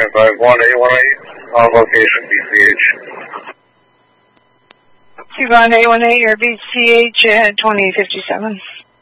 951-818, on location BCH. 21818, your BCH at 2057.